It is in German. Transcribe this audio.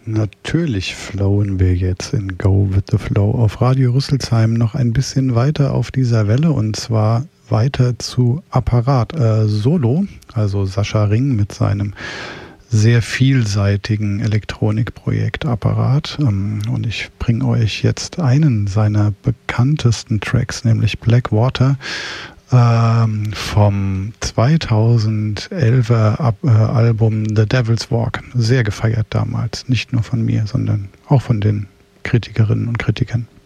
Natürlich flowen wir jetzt in Go with the Flow auf Radio Rüsselsheim noch ein bisschen weiter auf dieser Welle, und zwar weiter zu Apparat Solo, also Sascha Ring mit seinem sehr vielseitigen Elektronikprojekt Apparat. Und ich bringe euch jetzt einen seiner bekanntesten Tracks, nämlich Blackwater, vom 2011er Album The Devil's Walk. Sehr gefeiert damals, nicht nur von mir, sondern auch von den Kritikerinnen und Kritikern.